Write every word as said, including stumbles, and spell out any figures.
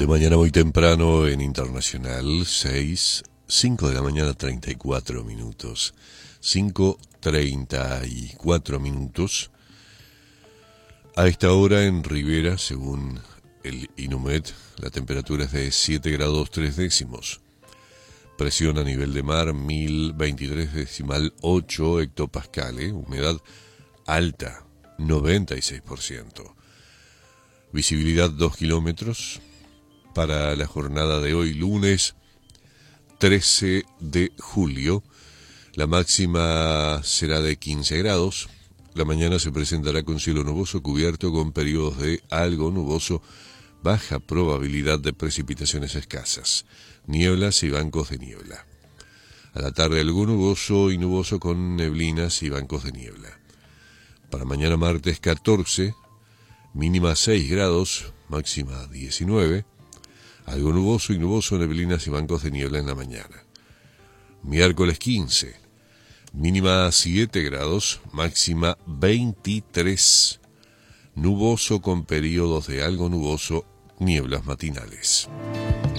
De mañana muy temprano en Internacional, seis, cinco de la mañana, treinta y cuatro minutos. cinco, treinta y cuatro minutos. A esta hora en Rivera, según el INUMED, la temperatura es de siete grados tres décimos. Presión a nivel de mar, mil veintitrés decimal ocho hectopascales. Humedad alta, noventa y seis por ciento. Visibilidad dos kilómetros. Para la jornada de hoy, lunes trece de julio, la máxima será de quince grados. La mañana se presentará con cielo nuboso cubierto con periodos de algo nuboso, baja probabilidad de precipitaciones escasas, nieblas y bancos de niebla. A la tarde algo nuboso y nuboso con neblinas y bancos de niebla. Para mañana martes catorce, mínima seis grados, máxima diecinueve. Algo nuboso y nuboso, neblinas y bancos de niebla en la mañana. Miércoles quince, mínima siete grados, máxima veintitrés. Nuboso con periodos de algo nuboso, nieblas matinales.